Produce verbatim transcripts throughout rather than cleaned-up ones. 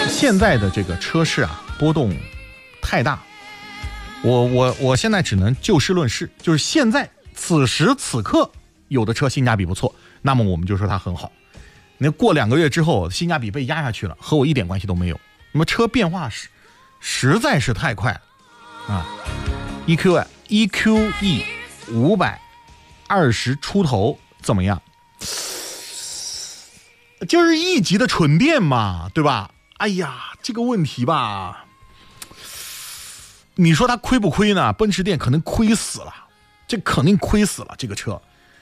现在的这个车市啊，波动太大。我我我现在只能就事论事，就是现在此时此刻有的车性价比不错，那么我们就说它很好。那过两个月之后性价比被压下去了，和我一点关系都没有。那么车变化实实在是太快了啊 ！E Q 啊 ，E Q E 五百二十出头怎么样？就是 E 级的纯电嘛，对吧？哎呀，这个问题吧。你说它亏不亏呢？奔驰店可能亏死了，这肯定亏死了这个车。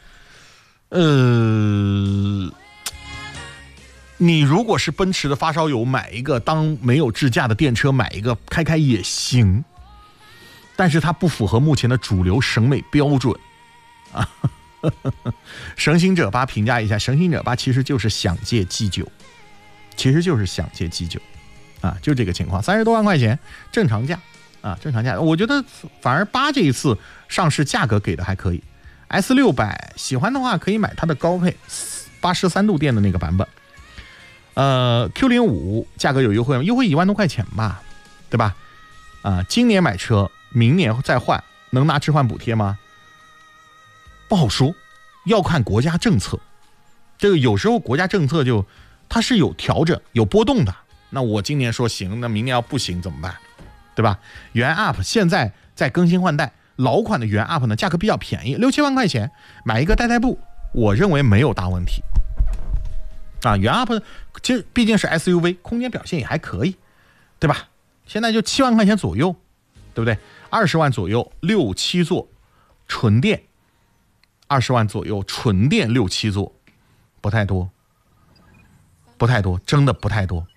呃，你如果是奔驰的发烧友，买一个当没有智驾的电车买一个开开也行，但是它不符合目前的主流审美标准啊。神行者八评价一下，神行者八其实就是想借 G 九，其实就是想借 G 九啊，就这个情况，三十多万块钱正常价。啊，正常价，我觉得反而八这一次上市价格给的还可以。S 六百 喜欢的话可以买它的高配八十三度电的那个版本。呃 Q 零五 价格有优惠吗？优惠一万多块钱吧，对吧？啊、呃，今年买车，明年再换，能拿置换补贴吗？不好说，要看国家政策。这个有时候国家政策就它是有调整、有波动的。那我今年说行，那明年要不行怎么办？对吧？原 U P 现在在更新换代，老款的原 U P 呢价格比较便宜，六七万块钱买一个代代步，我认为没有大问题。啊，原 U P 其实毕竟是 S U V， 空间表现也还可以，对吧？现在就七万块钱左右，对不对？二十万左右六七座纯电，二十万左右纯电六七座，不太多，不太多，真的不太多。